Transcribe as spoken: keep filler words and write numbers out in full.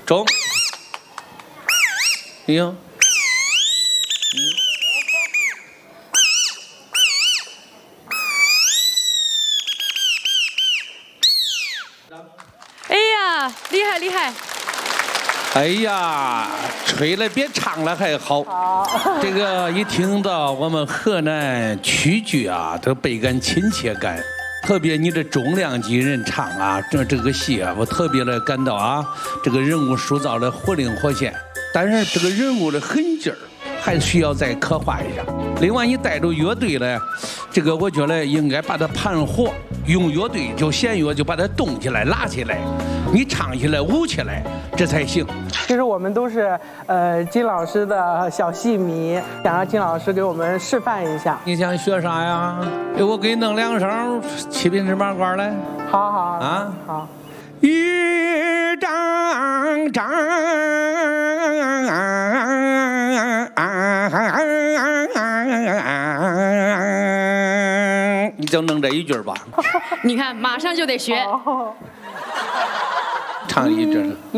中。哎呦， 哎呀，厉害厉害！ 哎呀，吹了别唱了还好。好，这个一听到我们河南曲剧啊，都倍感亲切感。特别你这重量级人唱啊，这这个戏啊，我特别的感到啊，这个人物塑造的活灵活现。但是这个人物的痕劲儿还需要再刻画一下。另外，你带着乐队呢，这个我觉得应该把它盘活，用乐队就弦乐就把它动起来、拉起来，你唱起来、舞起来，这才行。 其实我们都是呃金老师的小戏迷，想让金老师给我们示范一下。 你想学啥呀？我给你弄两声七品芝麻官来。 好好啊， 好。 一张张，你就弄这一句吧。 你看，马上就得学。 唱一句。